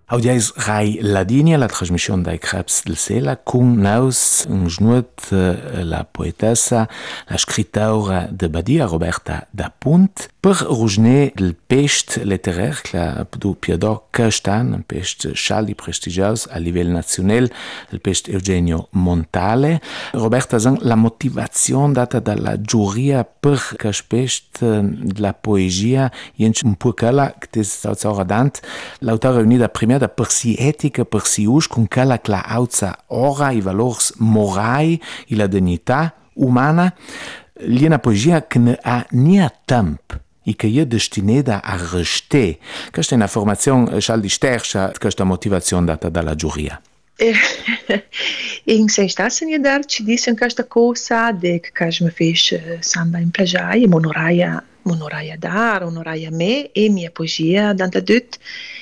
Audiais Rai Ladinia, la trasmissione dai Krebs del Sela, con naus un snut la poetessa, la scrittora de Badia, Roberta Dapunt, per rugner del pest letteraire, che la du piadò castan, un pest scialdi prestigios a livello nazionale, il pest Eugenio Montale. Roberta, la motivazione data dalla giuria per cas pest la poesia, jench un po' quella che ti sta dant, l'autora unida prima da per si etica, per si us, con quella che la alza ora i valori morali e la dignità umana, è una poesia che non ha né tempo e che è destinata a restare. Questa è una formazione di sterza, questa motivazione data dalla giuria. In sen stas nie dar ci dicen questa cosa de che mi fece samba in plagiai, monoraia dar, onoraia me e mia poesia danta dut.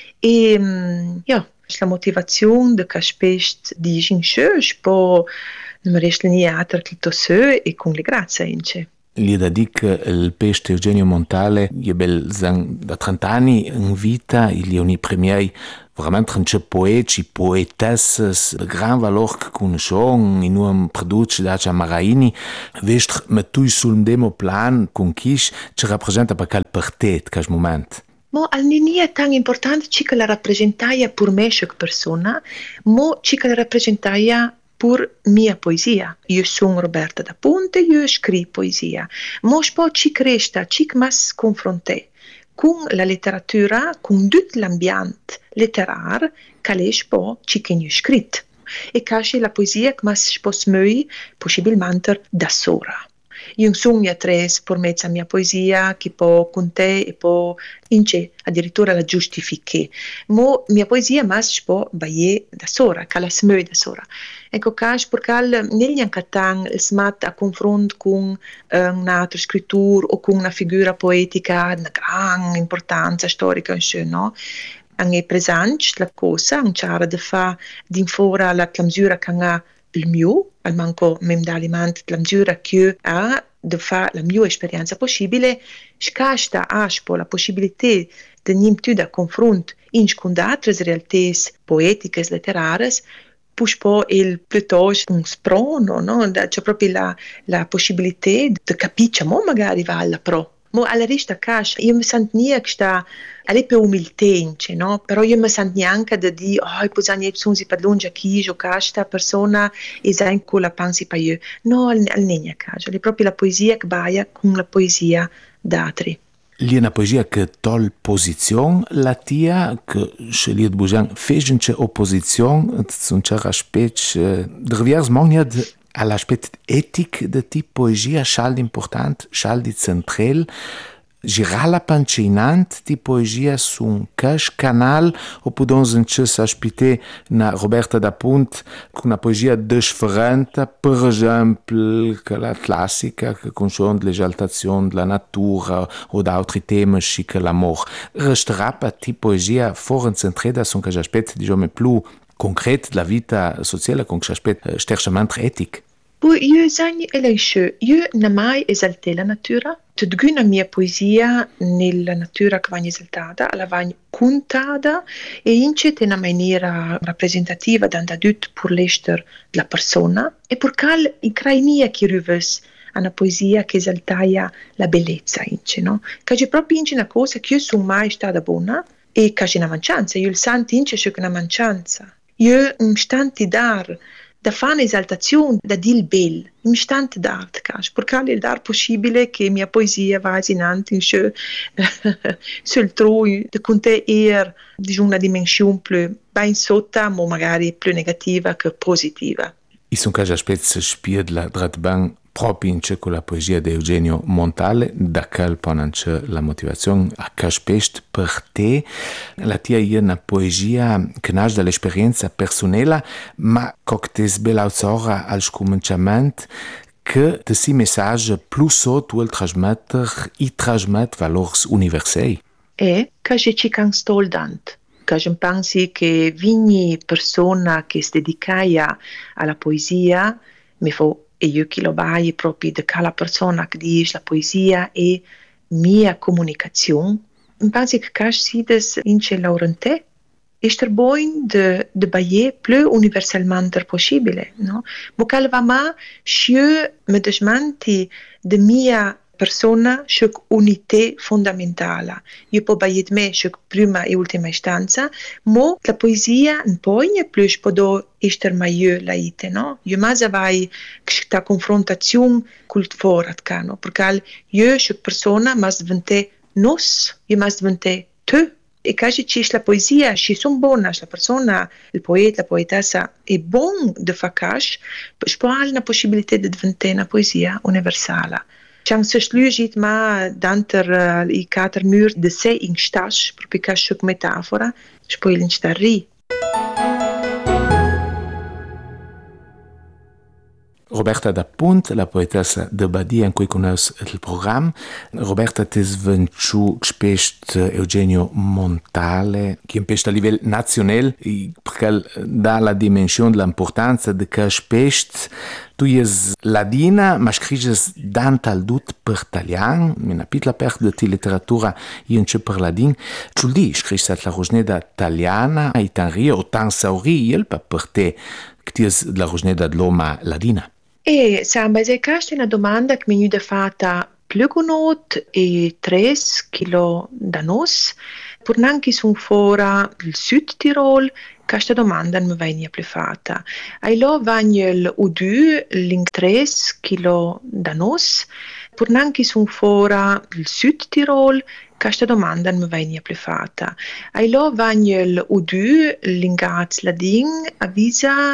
E ja, la motivazione de che spest di ginsche, po non mi resta niente che se e con le grazie ince. Gli da dic il peste Eugenio Montale, è bel da 30 anni in vita, il è un premiai veramente un poeti, poetesse de gran valor che conosciamo, in un produce da Maraini, vestr mettui sul demo plan con chi ci rappresenta per quel partet, quel momento. Mo al non è tan importante che la rappresentaia per me come persona, mo che la rappresentaia per mia poesia. Io sono Roberta Dapunt, io scrivo poesia. Ma poi ci resta, ci mas confronte con la letteratura, con tutto l'ambiente letterario, che è poi ci che io scritto. E che la poesia che mas può smui, possibilmente da sola. Io sogno tres per mezzo a mia poesia che può con te e può ince addirittura la giustifiche. Ma mia poesia mas può baie da sola, che la smui da sola. Ecco cash perché negli ancatan il smat a confronto con un'altra scrittura o con una figura poetica di grande importanza storica, no? Anche presente la cosa, un c'era da fa d'infora la misura che ha il mio, al manco mem d'alimento, la misura che ha di fare la mia esperienza possibile, scasta aspo la possibilità di nimtu da confronto in con altre realtà poetiche, letterarie, push po il piuttosto un sprono, no? C'è proprio la possibilità di capire, mo magari va alla pro. Mo alla resta cash, io mi sento nie che sta alle per umiltà, no? Però io mi sento neanche di dire, oh, posani sono si per lunge chi o questa persona e sai con la pensi per io. No, al nenia cash, è proprio la poesia che baia con la poesia d'altri. È una poesia che tol posizione la tia, che scegliet bujan fece opposizione, un certo aspetto, derviers mogna all'aspetto etico di tipo poesia, scaldi importante, scaldi central, girala pancinante di poesia su un cash canal, o podons încerca aspite na Roberta Dapunt con una poesia differente, per esempio, che la classica, che conscione l'esaltazione della natura o da altri temi che l'amor. Resterà per ti poesia fuori centrata su un aspetto, diciamo, più concreto della vita sociale, con un aspetto stercamente etico. Io sogno io non mai esalté la natura. Tutta mia poesia nella natura che va esaltata, la va contata e in una maniera rappresentativa da tutto per l'estero della persona e perché in crainia che rives una poesia che esaltaia la bellezza, no? Che è proprio una cosa che io sono mai stata buona e che è una mancanza. Io il sento c'è una mancanza. Io mi stanti dar da fare un'esaltazione, da dire il bel, in istante d'arte, perché è l'arte possibile che mia poesia va in sul troi, di contenere una dimensione più ben sotto, ma magari più negativa che positiva. I sono casi aspetti spied la dratban proprio in con la poesia di Eugenio Montale, da quel ponance la motivazione a caspest per te. La tia è una poesia che nasce dall'esperienza personale, ma che ti sbella al scominciamento che ti si messaggio più sotto il trasmettere valori universali. E che ci can stoldant. Che io pensi che ogni persona che si dedica alla poesia mi fa e io che lo vai proprio di quella persona che dice la poesia è mia comunicazione. Penso che si des in ce laurente Este bom de baie plus universalmente possibile, no? Mo calva ma sciu medesmanti de mia persona sciuc unité fondamentala. Io po baiet me sciuc prima e ultima istanza, mo la poesia un po' nie plus podo ester maiu laite, no? Io masa vai sta confrontazione cult forat cano, perché io sciuc persona mas divente nos, io mas divente tu. E quasi ci la poesia, ci sono buona, la persona, il poeta, la poetessa è buon di fare, può avere la possibilità di diventare una poesia universale. C'è se slugit ma danter i 4 mur de sé in stas, proprio che metafora, poi in starri. Roberta da Punt, la poetessa de Badia, in cui conosce il programma. Roberta tes venciu spest Eugenio Montale, che impesta a livello nazionale, perché dà la dimensione dell'importanza di che spest tu es ladina, ma scriges dantal dut per italian, una pitla per de ti letteratura io non c'è per ladin. Tu di scriges la rosneda italiana, itanria o tan sauri, il pa per te che ti es la rosneda dell'oma ladina. E samba, questa è una domanda che mi è fatta più gonot e 3 kilo da nos. Pur nanchi sono fuori il Sud Tirol, questa domanda non mi viene più fatta. E lo vanno udu l'ing 3 kilo da nos. Pur nanchi sono fuori il Sud Tirol, questa domanda non mi viene più fatta. E lo vanno udu l'ingaz ladin avvisa